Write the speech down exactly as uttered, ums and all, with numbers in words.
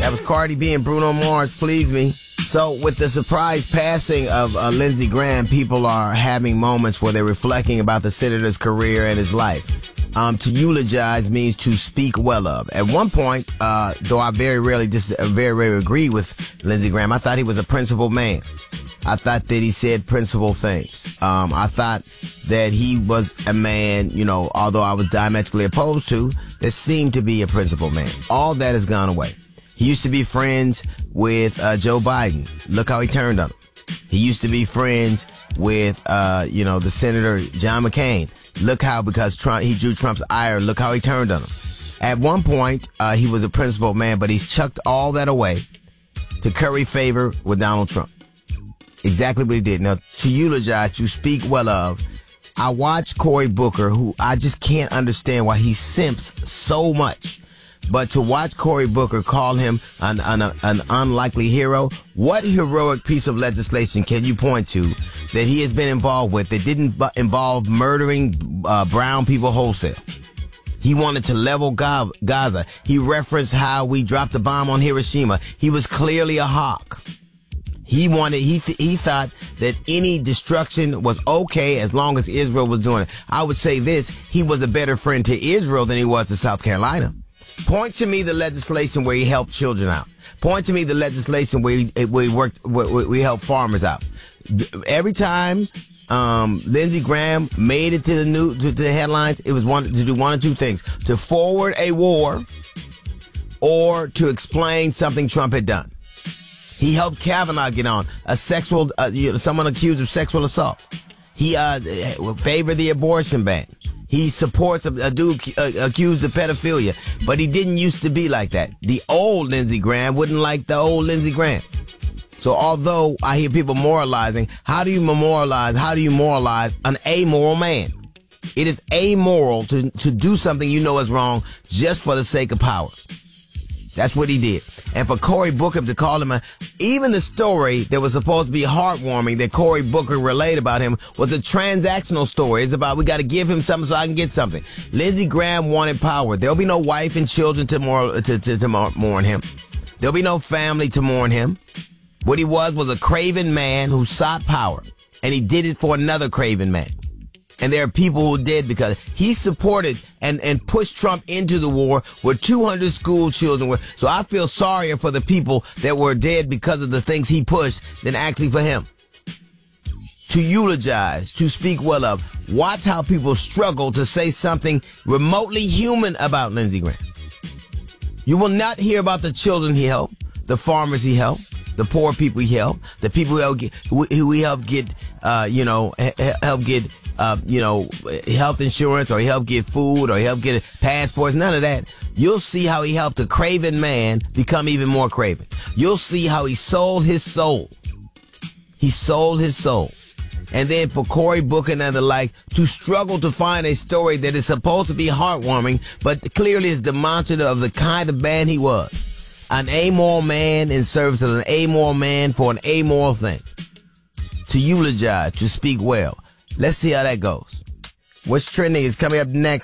That was Cardi B and Bruno Mars, Please Me. So with the surprise passing of uh, Lindsey Graham, people are having moments where they're reflecting about the senator's career and his life. Um, to eulogize means to speak well of. At one point, uh, though I very rarely dis- very rarely agree with Lindsey Graham, I thought he was a principled man. I thought that he said principled things. Um, I thought that he was a man, you know, although I was diametrically opposed to, that seemed to be a principled man. All that has gone away. He used to be friends with uh, Joe Biden. Look how he turned on him. He used to be friends with, uh, you know, the Senator John McCain. Look how, because Trump, he drew Trump's ire, look how he turned on him. At one point, uh, he was a principled man, but he's chucked all that away to curry favor with Donald Trump. Exactly what he did. Now, to eulogize, to speak well of, I watched Cory Booker, who I just can't understand why he simps so much. But to watch Cory Booker call him an, an, an unlikely hero, what heroic piece of legislation can you point to that he has been involved with that didn't bu- involve murdering uh, brown people wholesale? He wanted to level Gaza. He referenced how we dropped a bomb on Hiroshima. He was clearly a hawk. He wanted, he, th- he thought that any destruction was okay as long as Israel was doing it. I would say this, he was a better friend to Israel than he was to South Carolina. Point to me the legislation where he helped children out. Point to me the legislation where he, where he worked, where we helped farmers out. Every time, um, Lindsey Graham made it to the new, to the headlines, it was one, to do one or two things. To forward a war or to explain something Trump had done. He helped Kavanaugh get on, a sexual, uh, you know, someone accused of sexual assault. He, uh, favored the abortion ban. He supports a, a dude uh, accused of pedophilia, but he didn't used to be like that. The old Lindsey Graham wouldn't like the old Lindsey Graham. So although I hear people moralizing, how do you memorialize, how do you moralize an amoral man? It is amoral to, to do something you know is wrong just for the sake of power. That's what he did. And for Cory Booker to call him a, even the story that was supposed to be heartwarming that Cory Booker relayed about him was a transactional story. It's about, we got to give him something so I can get something. Lindsey Graham wanted power. There'll be no wife and children to mourn, to, to, to mourn him. There'll be no family to mourn him. What he was was a craven man who sought power. And he did it for another craven man. And there are people who did because he supported and, and pushed Trump into the war where two hundred school children were. So I feel sorrier for the people that were dead because of the things he pushed than actually for him. To eulogize, to speak well of. Watch how people struggle to say something remotely human about Lindsey Graham. You will not hear about the children he helped, the farmers he helped, the poor people he helped, the people who helped get, who he helped get, uh, you know, help get, uh, you know, health insurance, or he helped get food, or he helped get passports. None of that. You'll see how he helped a craven man become even more craven. You'll see how he sold his soul. He sold his soul. And then for Cory Booker and the like to struggle to find a story that is supposed to be heartwarming, but clearly is demonstrative of the kind of man he was. An amoral man in service of an amoral man for an amoral thing. To eulogize, to speak well. Let's see how that goes. What's trending is coming up next.